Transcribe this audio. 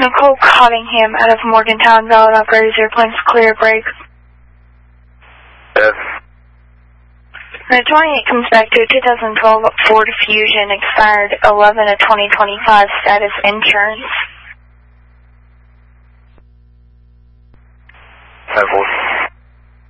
Nicole Cottingham out of Morgantown, valid operators, airplanes clear, break. Yes. The 28 comes back to 2012 Ford Fusion, expired 11/2025, status insurance. 10-4.